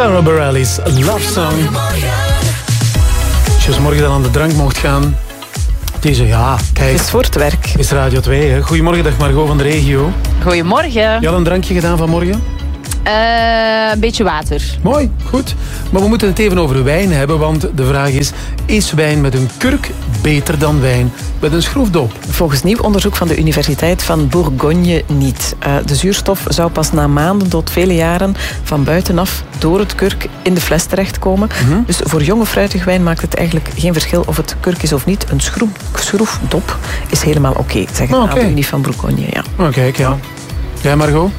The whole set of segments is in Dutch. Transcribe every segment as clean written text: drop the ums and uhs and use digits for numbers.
Sarah Bareilles Love Song. Als je morgen dan aan de drank mocht gaan... Deze, ja, kijk. Het is voor het werk. Is Radio 2, hè. Goedemorgen, dag Margot van de regio. Goedemorgen. Je had een drankje gedaan vanmorgen? Een beetje water. Mooi, goed. Maar we moeten het even over wijn hebben, want de vraag is wijn met een kurk beter dan wijn met een schroefdop? Volgens nieuw onderzoek van de Universiteit van Bourgogne niet. De zuurstof zou pas na maanden tot vele jaren van buitenaf door het kurk in de fles terechtkomen. Mm-hmm. Dus voor jonge fruitige wijn maakt het eigenlijk geen verschil of het kurk is of niet. Een schroefdop is helemaal oké, zeggen aan de Unie van Bourgogne. Ja. Kijk, ja. Jij, Margot?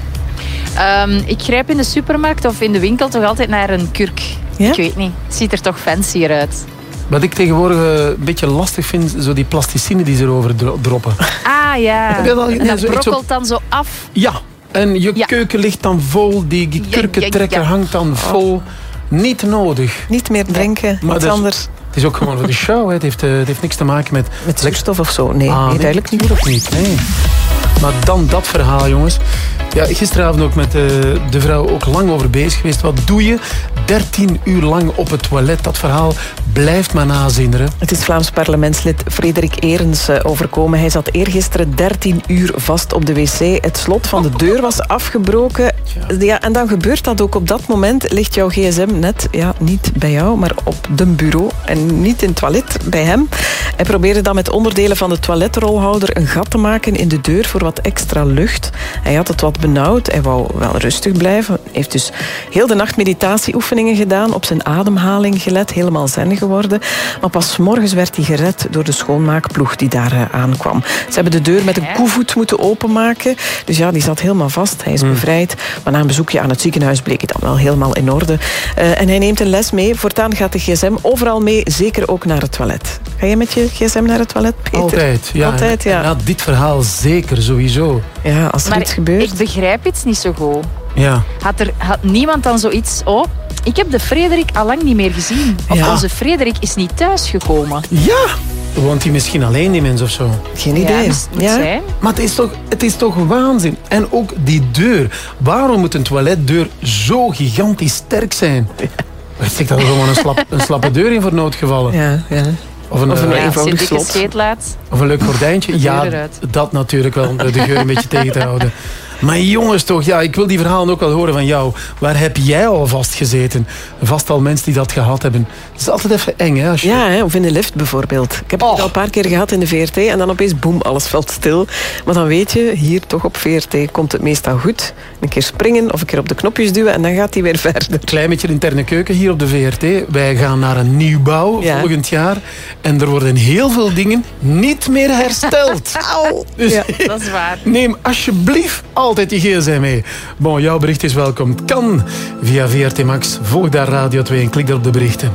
Ik grijp in de supermarkt of in de winkel toch altijd naar een kurk. Ja? Ik weet niet. Het ziet er toch fancier uit. Wat ik tegenwoordig een beetje lastig vind, zo die plasticine die ze erover droppen. Ah ja. En dat brokkelt dan zo af. Ja. En je keuken ligt dan vol, die kurkentrekker hangt dan vol. Niet nodig. Niet meer drinken, iets anders. Het is ook gewoon voor de show. Hè. Het heeft niks te maken met... Met zuurstof of zo? Nee, duidelijk niet. Of niet. Nee. Maar dan dat verhaal, jongens. Ja, gisteravond ook met de vrouw ook lang over bezig geweest. Wat doe je 13 uur lang op het toilet? Dat verhaal blijft maar nazinderen. Het is Vlaams parlementslid Frederik Eerens overkomen. Hij zat eergisteren 13 uur vast op de wc. Het slot van de deur was afgebroken. Ja, en dan gebeurt dat ook. Op dat moment ligt jouw gsm net, niet bij jou, maar op de bureau. En niet in het toilet, bij hem. Hij probeerde dan met onderdelen van de toiletrolhouder een gat te maken in de deur voor wat extra lucht. Hij had het wat benauwd. Hij wou wel rustig blijven. Hij heeft dus heel de nacht meditatieoefeningen gedaan, op zijn ademhaling gelet, helemaal zen geworden. Maar pas 's morgens werd hij gered door de schoonmaakploeg die daar aankwam. Ze hebben de deur met een koevoet moeten openmaken. Dus ja, die zat helemaal vast. Hij is bevrijd. Maar na een bezoekje aan het ziekenhuis bleek het dan wel helemaal in orde. En hij neemt een les mee. Voortaan gaat de gsm overal mee, zeker ook naar het toilet. Ga je met je gsm naar het toilet, Peter? Altijd, ja. Altijd, ja. En dit verhaal zeker, sowieso. Ja, als er iets gebeurt. Ik begrijp iets niet zo goed. Ja. Had niemand dan zoiets... Oh, ik heb de Frederik al lang niet meer gezien. Of onze Frederik is niet thuisgekomen. Ja! Woont hij misschien alleen, die mens, of zo? Geen idee. Ja, zijn. Maar het is toch waanzin. En ook die deur. Waarom moet een toiletdeur zo gigantisch sterk zijn? Ik zeg dat er gewoon een slappe deur in voor noodgevallen. Ja. Of een eenvoudig slot. Of een leuk gordijntje. Ja, dat natuurlijk wel, om de geur een beetje tegen te houden. Maar jongens toch, ik wil die verhalen ook wel horen van jou. Waar heb jij al vastgezeten? Vast al mensen die dat gehad hebben. Het is altijd even eng, hè? Als je... Ja, of in de lift bijvoorbeeld. Ik heb het al een paar keer gehad in de VRT en dan opeens, boem, alles valt stil. Maar dan weet je, hier toch op VRT komt het meestal goed. Een keer springen of een keer op de knopjes duwen en dan gaat hij weer verder. Klein beetje interne keuken hier op de VRT. Wij gaan naar een nieuwbouw volgend jaar. En er worden heel veel dingen niet meer hersteld. Dus, ja, dat is waar. Neem alsjeblieft altijd je gsm mee. Bon, jouw bericht is welkom. Het kan via VRT Max. Volg daar Radio 2 en klik daar op de berichten.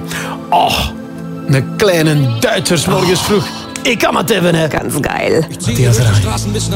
Een kleine Duitsers morgens vroeg. Ik kan het hebben, hè. Ganz geil. Matthias Raai.